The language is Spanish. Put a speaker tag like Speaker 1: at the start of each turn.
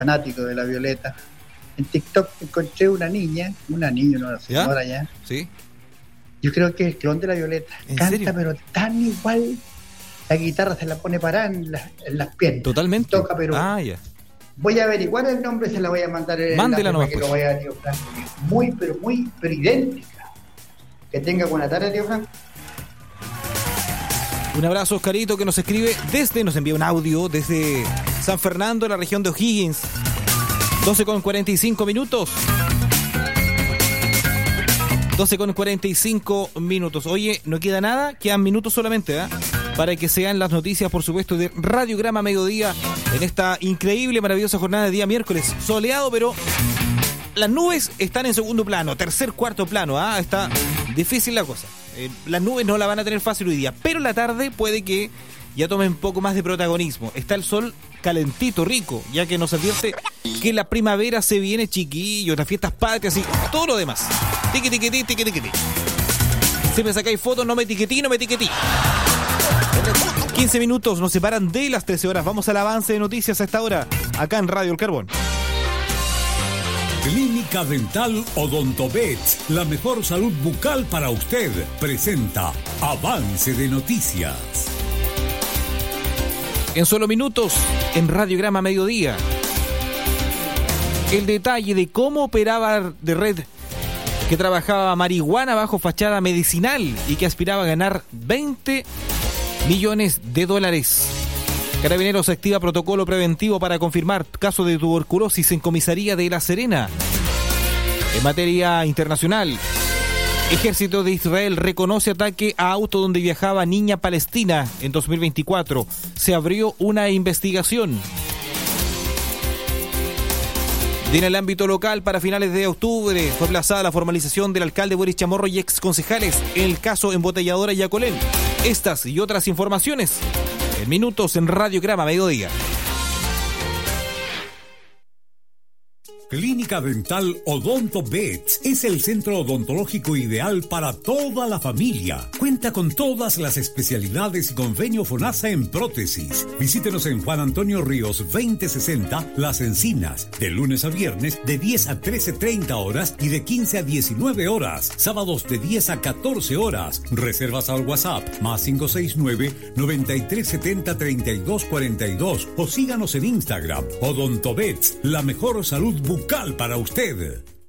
Speaker 1: fanático de la Violeta. En TikTok encontré una niña, una señora ya.
Speaker 2: Sí.
Speaker 1: Yo creo que es el clon de la Violeta. Canta,
Speaker 2: serio?
Speaker 1: pero tan igual. La guitarra se la pone parada en las piernas.
Speaker 2: Totalmente.
Speaker 1: Toca, pero
Speaker 2: ya.
Speaker 1: voy a averiguar el nombre, se la voy a mandar en
Speaker 2: Mándela nomás,
Speaker 1: que
Speaker 2: pues.
Speaker 1: lo vaya a Tío Franco. Muy, pero idéntica. Que tenga buena tarde, Tío Franco.
Speaker 2: Un abrazo, Oscarito, que nos envía un audio desde San Fernando, en la región de O'Higgins. 12:45 minutos. 12:45 minutos. Oye, no queda nada, quedan minutos solamente, para que sean las noticias, por supuesto, de Radiograma Mediodía en esta increíble, maravillosa jornada de día miércoles. Soleado, pero las nubes están en segundo plano, tercer, cuarto plano. Está difícil la cosa. Las nubes no la van a tener fácil hoy día, pero la tarde puede que ya tome un poco más de protagonismo. Está el sol calentito, rico, ya que nos advierte que la primavera se viene, chiquillos, las fiestas patrias y todo lo demás. Tiqui. Si me sacáis fotos, no me etiquetí. 15 minutos nos separan de las 13 horas. Vamos al avance de noticias a esta hora, acá en Radio El Carbón.
Speaker 3: Clínica Dental Odontovet, la mejor salud bucal para usted, presenta Avance de Noticias.
Speaker 2: En solo minutos, en Radiograma Mediodía, el detalle de cómo operaba de red que trabajaba marihuana bajo fachada medicinal y que aspiraba a ganar 20 millones de dólares. Carabineros activa protocolo preventivo para confirmar caso de tuberculosis en comisaría de La Serena. En materia internacional, Ejército de Israel reconoce ataque a auto donde viajaba niña palestina en 2024. Se abrió una investigación. En el ámbito local, para finales de octubre, fue aplazada la formalización del alcalde Boris Chamorro y exconcejales en el caso Embotelladora Yacolén. Estas y otras informaciones en minutos en Radiograma Mediodía.
Speaker 3: Clínica Dental Odontovet es el centro odontológico ideal para toda la familia. Cuenta con todas las especialidades y convenio FONASA en prótesis. Visítenos en Juan Antonio Ríos 2060 Las Encinas, de lunes a viernes de 10 a 13:30 horas y de 15 a 19 horas. Sábados de 10 a 14 horas. Reservas al WhatsApp +569 9370 3242 o síganos en Instagram. Odontovet, la mejor salud bucal para usted.